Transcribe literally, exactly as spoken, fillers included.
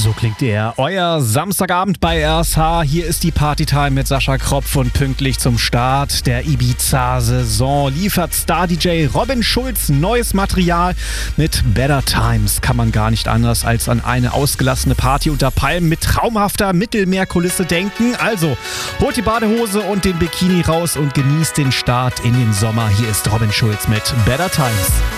So klingt er. Euer Samstagabend bei R S H. Hier ist die Partytime mit Sascha Kropf und pünktlich zum Start der Ibiza-Saison liefert Star-D J Robin Schulz neues Material mit Better Times. Kann man gar nicht anders als an eine ausgelassene Party unter Palmen mit traumhafter Mittelmeerkulisse denken. Also holt die Badehose und den Bikini raus und genießt den Start in den Sommer. Hier ist Robin Schulz mit Better Times.